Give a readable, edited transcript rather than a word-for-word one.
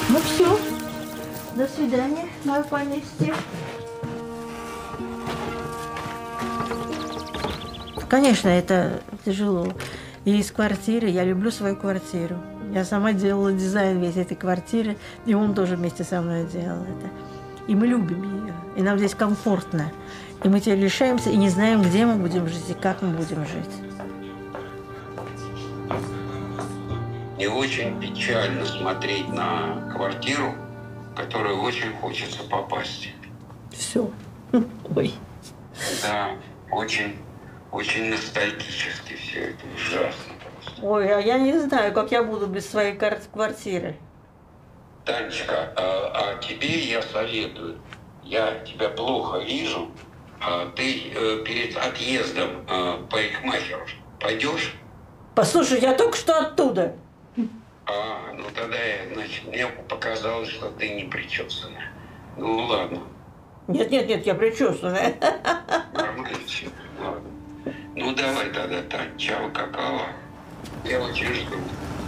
Ну все, до свидания, мое поместье. Конечно, это тяжело. И из квартиры, я люблю свою квартиру. Я сама делала дизайн весь этой квартиры, и он тоже вместе со мной делал это. И мы любим ее, и нам здесь комфортно. И мы теперь лишаемся и не знаем, где мы будем жить и как мы будем жить. Мне очень печально смотреть на квартиру, в которую очень хочется попасть. Все. Ой. Да, очень ностальгически все это, ужасно просто. Ой, а я не знаю, как я буду без своей квартиры. Танечка, а тебе я советую, я тебя плохо вижу, ты перед отъездом в парикмахеру пойдешь? Послушай, я только что оттуда. Ну тогда, значит, мне показалось, что ты не причесанная. Ну ладно. Нет, я причесанная. Нормально все, ладно. Ну давай тогда, Тань, чао, какао. Я очень жду.